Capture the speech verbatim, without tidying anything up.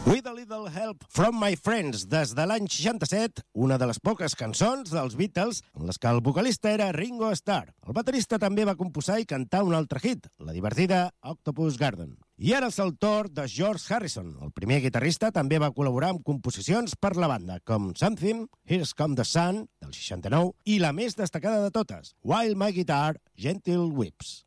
With a Little Help from My Friends, des de l'any seixanta-set, una de les poques cançons dels Beatles en les que el vocalista era Ringo Starr. El baterista també va composar i cantar un altre hit, la divertida Octopus Garden. I ara és el torn de George Harrison. El primer guitarrista també va col·laborar amb composicions per la banda, com Something, Here's Come the Sun, del seixanta-nou, i la més destacada de totes, While My Guitar Gentle Weeps.